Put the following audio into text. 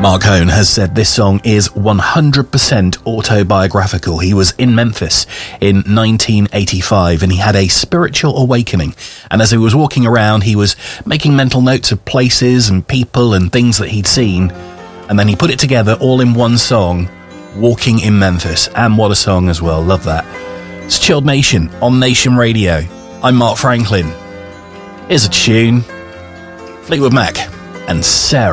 Mark Hone has said this song is 100% autobiographical. He was in Memphis in 1985 and he had a spiritual awakening. And as he was walking around, he was making mental notes of places and people and things that he'd seen. And then he put it together all in one song, Walking in Memphis. And what a song as well. Love that. It's Chilled Nation on Nation Radio. I'm Mark Franklin. Here's a tune. Fleetwood Mac and Sarah.